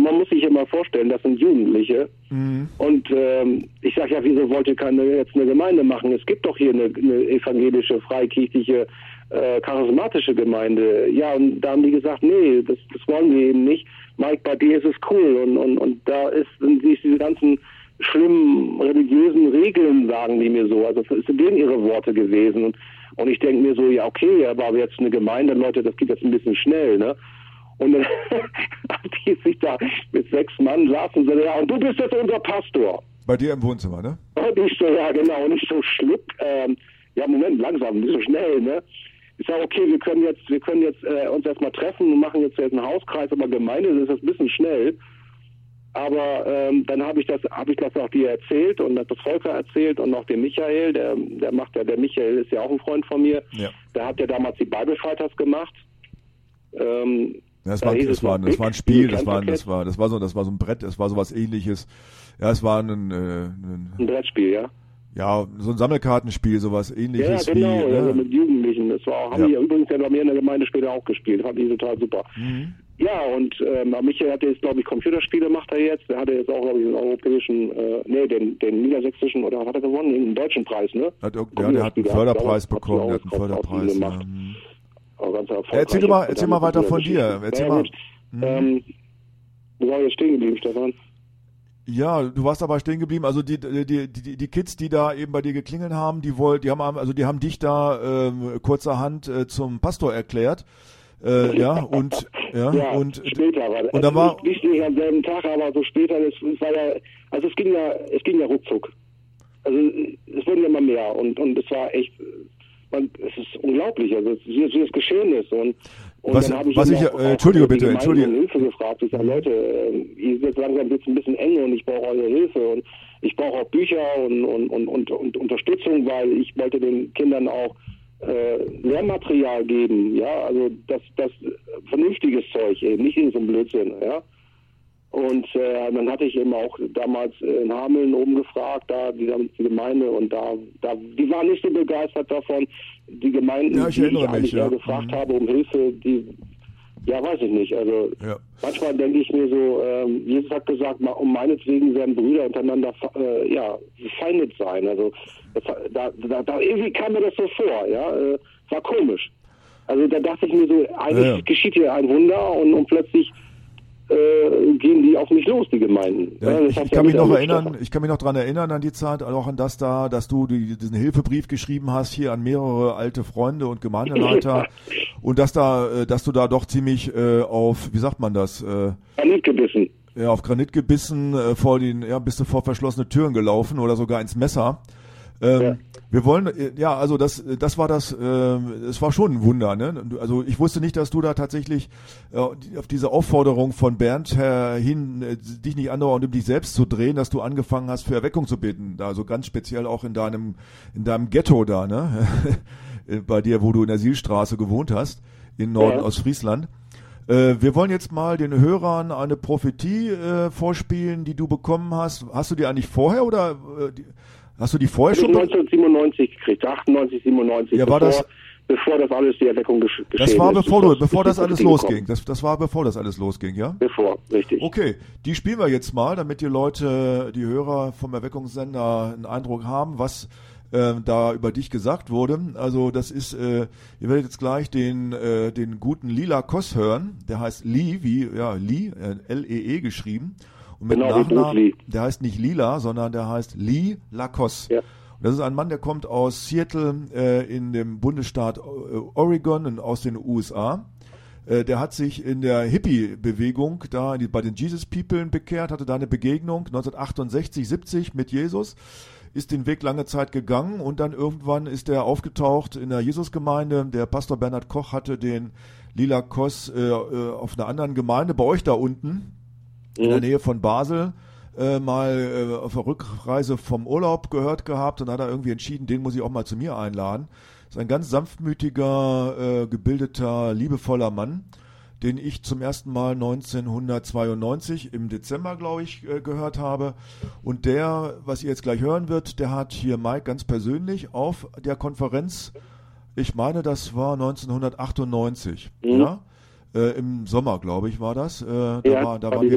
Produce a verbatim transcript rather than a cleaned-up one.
man muss sich immer vorstellen, das sind Jugendliche. Mhm. Und ähm, ich sage ja, wieso wollt ihr keine, jetzt eine Gemeinde machen? Es gibt doch hier eine, eine evangelische, freikirchliche, äh, charismatische Gemeinde. Ja, und da haben die gesagt, nee, das, das wollen wir eben nicht. Mike, bei dir ist es cool. Und, und, und da ist, sind diese ganzen schlimmen religiösen Regeln, sagen die mir so. Also es sind denen ihre Worte gewesen. Und, und ich denke mir so, ja okay, aber jetzt eine Gemeinde, Leute, das geht jetzt ein bisschen schnell, ne? Und dann hat die sich da mit sechs Mann saßen so, ja, und du bist jetzt unser Pastor. Bei dir im Wohnzimmer, ne? Und ich so, ja genau, und ich so schluck, ähm, ja Moment, langsam, nicht so schnell, ne? Ich sage, okay, wir können jetzt, wir können jetzt äh, uns erstmal treffen und machen jetzt, jetzt einen Hauskreis, aber Gemeinde, das ist das ein bisschen schnell. Aber ähm, dann habe ich das, habe ich das auch dir erzählt und das Volker erzählt und auch dem Michael, der, der macht ja, der Michael ist ja auch ein Freund von mir, ja. Der hat ja damals die Bible Fighters gemacht. Ähm, Ja, das, da war, das, war, das war ein Spiel, das war, das war, das war so, das war so ein Brett, das war sowas Ähnliches. Ja, es war ein, ein, ein, ein Brettspiel, ja. Ja, so ein Sammelkartenspiel, sowas Ähnliches ja, genau, wie. Ja, also mit Jugendlichen. Das war, haben ja. die ja übrigens ja bei mir in der Gemeinde später auch gespielt. Fand ich total super. Mhm. Ja, und ähm, Michael hat jetzt, glaube ich, Computerspiele macht er jetzt. Der hatte jetzt auch, glaube ich, den europäischen, äh, nee, den, den niedersächsischen, oder hat er gewonnen? Den deutschen Preis, ne? Hat, ja, der hat einen Förderpreis gehabt, bekommen, der hat einen Förderpreis. Ja. Ganz erzähl mal, erzähl mal weiter von dir. Erzähl ja, mal. Mhm. Ähm, du warst jetzt stehen geblieben, Stefan. Ja, du warst aber stehen geblieben. Also die, die, die, die Kids, die da eben bei dir geklingelt haben, die wollten, die haben, also die haben dich da ähm, kurzerhand äh, zum Pastor erklärt. Äh, ja, und, ja, ja, und, später war das. Und dann war, nicht, nicht am selben Tag, aber so später, es, es war ja, also es ging ja, es ging ja ruckzuck. Also es wurden ja immer mehr und, und es war echt, man, es ist unglaublich, also wie, wie es geschehen ist und, und was, dann habe ich, was ich auch, äh, Entschuldige auch bitte, Entschuldige. Um Hilfe gefragt. Ich sage, Leute, ihr jetzt langsam wird es ein bisschen eng und ich brauche eure Hilfe und ich brauche auch Bücher und, und, und, und, und Unterstützung, weil ich wollte den Kindern auch äh, Lehrmaterial geben, ja, also das, das vernünftiges Zeug eben, nicht in so einem Blödsinn, ja. Und äh, dann hatte ich eben auch damals in Hameln oben gefragt, da die, die Gemeinde und da, da, die waren nicht so begeistert davon. Die Gemeinden, ja, ich die ich mich, eigentlich ja. eher gefragt mhm. habe um Hilfe, die, ja, weiß ich nicht. Also ja. manchmal denke ich mir so, ähm, Jesus hat gesagt, mal, um meinetwegen werden Brüder untereinander äh, ja, feindet sein. Also das, da, da, da irgendwie kam mir das so vor, ja, äh, war komisch. Also da dachte ich mir so, eigentlich ja, ja. geschieht hier ein Wunder und, und plötzlich Äh, gehen die auf mich los, die Gemeinden. Ja, ja, ich, ich kann mich noch erinnern, ich kann mich noch daran erinnern an die Zeit, auch an das da, dass du die, diesen Hilfebrief geschrieben hast hier an mehrere alte Freunde und Gemeindeleiter und dass da, dass du da doch ziemlich äh, auf, wie sagt man das? Äh, Granit gebissen. Ja, auf Granit gebissen, äh, vor den, ja, bist du vor verschlossene Türen gelaufen oder sogar ins Messer. Ähm, ja. Wir wollen, ja, also das, das war das, äh, es war schon ein Wunder, ne? Also ich wusste nicht, dass du da tatsächlich äh, auf diese Aufforderung von Bernd äh, hin, äh, dich nicht andauernd um dich selbst zu drehen, dass du angefangen hast, für Erweckung zu beten. Also ganz speziell auch in deinem, in deinem Ghetto da, ne? Bei dir, wo du in der Sielstraße gewohnt hast, in Norden ja. Ostfriesland. Äh, wir wollen jetzt mal den Hörern eine Prophetie äh, vorspielen, die du bekommen hast. Hast du die eigentlich vorher oder äh, die, hast du die vorher schon? neunzehnhundertsiebenundneunzig gekriegt, achtundneunzig, siebenundneunzig. Ja, war bevor, das, bevor das alles die Erweckung gesch- geschehen ist. Das war bevor ist, du, bevor das, das alles losging. Das, das war bevor das alles losging, ja? Bevor, richtig. Okay, die spielen wir jetzt mal, damit die Leute, die Hörer vom Erweckungssender einen Eindruck haben, was äh, da über dich gesagt wurde. Also das ist, äh, ihr werdet jetzt gleich den äh, den guten Lila Koss hören. Der heißt Lee, wie ja Lee, äh, L E E geschrieben. Und mit genau, Nachnamen, der heißt nicht Lila, sondern der heißt Lee Lacoste. Ja. Und das ist ein Mann, der kommt aus Seattle äh, in dem Bundesstaat äh, Oregon und aus den U S A. Äh, der hat sich in der Hippie-Bewegung da die, bei den Jesus People bekehrt, hatte da eine Begegnung neunzehnhundertachtundsechzig, siebzig mit Jesus, ist den Weg lange Zeit gegangen und dann irgendwann ist er aufgetaucht in der Jesusgemeinde. Der Pastor Bernhard Koch hatte den Lila Koss äh, auf einer anderen Gemeinde, bei euch da unten, in der Nähe von Basel, äh, mal äh, auf der Rückreise vom Urlaub gehört gehabt und hat er irgendwie entschieden, den muss ich auch mal zu mir einladen. Das ist ein ganz sanftmütiger, äh, gebildeter, liebevoller Mann, den ich zum ersten Mal neunzehnhundertzweiundneunzig im Dezember, glaube ich, äh, gehört habe. Und der, was ihr jetzt gleich hören wird, der hat hier Mike ganz persönlich auf der Konferenz, ich meine, das war neunzehnhundertachtundneunzig, mhm. ja, Äh, im Sommer, glaube ich, war das. Äh, da ja, war, da waren wir